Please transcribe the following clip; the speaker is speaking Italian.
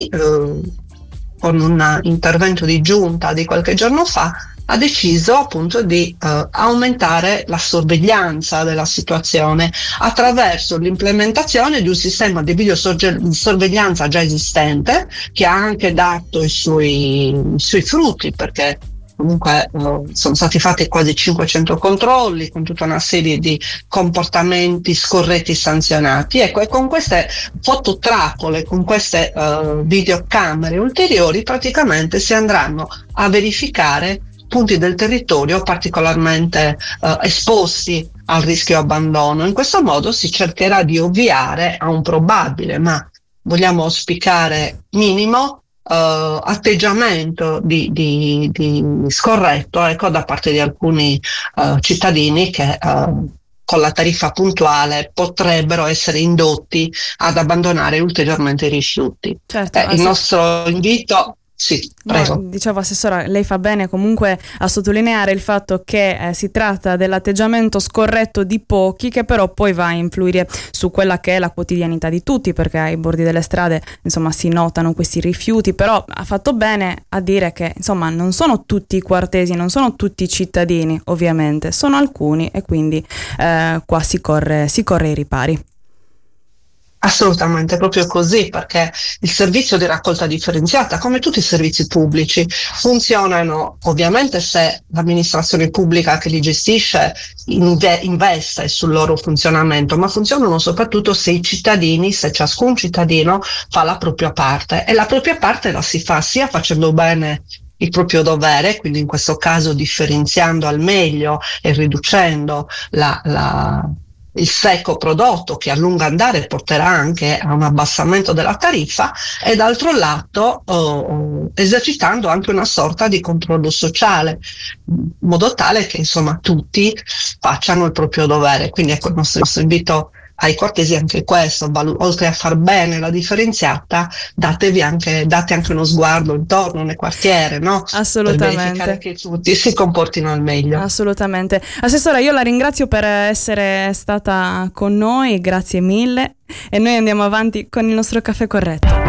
con un intervento di giunta di qualche giorno fa, ha deciso appunto di aumentare la sorveglianza della situazione attraverso l'implementazione di un sistema di videosorveglianza già esistente, che ha anche dato i suoi frutti, perché comunque sono stati fatti quasi 500 controlli con tutta una serie di comportamenti scorretti sanzionati. Ecco, e con queste fototrappole, con queste videocamere ulteriori, praticamente si andranno a verificare punti del territorio particolarmente esposti al rischio abbandono. In questo modo si cercherà di ovviare a un probabile, ma vogliamo auspicare minimo, atteggiamento di scorretto, ecco, da parte di alcuni cittadini che con la tariffa puntuale potrebbero essere indotti ad abbandonare ulteriormente i rifiuti. Certo, il nostro invito. Sì, prego. No, dicevo, Assessora, lei fa bene comunque a sottolineare il fatto che si tratta dell'atteggiamento scorretto di pochi, che però poi va a influire su quella che è la quotidianità di tutti, perché ai bordi delle strade insomma si notano questi rifiuti. Però ha fatto bene a dire che insomma non sono tutti i quartesi, non sono tutti i cittadini, ovviamente sono alcuni, e quindi qua si corre ai ripari. Assolutamente, proprio così, perché il servizio di raccolta differenziata, come tutti i servizi pubblici, funzionano ovviamente se l'amministrazione pubblica che li gestisce investe sul loro funzionamento, ma funzionano soprattutto se i cittadini, se ciascun cittadino fa la propria parte, e la propria parte la si fa sia facendo bene il proprio dovere, quindi in questo caso differenziando al meglio e riducendo il secco prodotto, che a lungo andare porterà anche a un abbassamento della tariffa, e d'altro lato esercitando anche una sorta di controllo sociale, in modo tale che insomma tutti facciano il proprio dovere. Quindi ecco, il nostro invito ai cortesi è anche questo: oltre a far bene la differenziata, date anche uno sguardo intorno nel quartiere, no? Assolutamente. Per verificare che tutti si comportino al meglio. Assolutamente. Assessora, io la ringrazio per essere stata con noi, grazie mille, e noi andiamo avanti con il nostro caffè corretto.